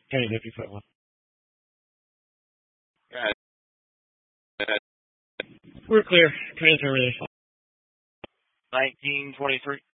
Hey, if you put one. We're clear. Transfer release. 1923.